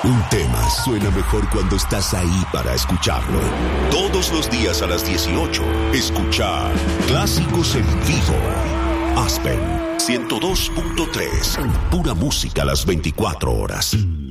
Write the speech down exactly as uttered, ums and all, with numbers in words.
Un tema suena mejor cuando estás ahí para escucharlo. Todos los días a las dieciocho, escuchar Clásicos en Vivo. Aspen ciento dos punto tres. Pura música a las veinticuatro horas.